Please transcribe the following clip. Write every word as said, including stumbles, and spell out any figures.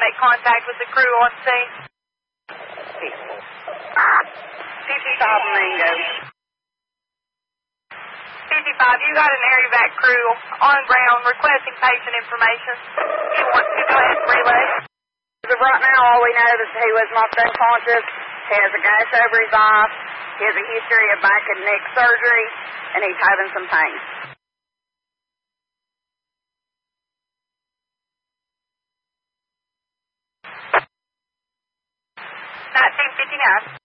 make contact with the crew on scene. fifty-five Mango. fifty-five, you got an air evac crew on ground requesting patient information. You want to go ahead and relay? As of right now, all we know is he was knocked unconscious. He has a gash over his eye. He has a history of back and neck surgery, and he's having some pain. nineteen fifty-nine.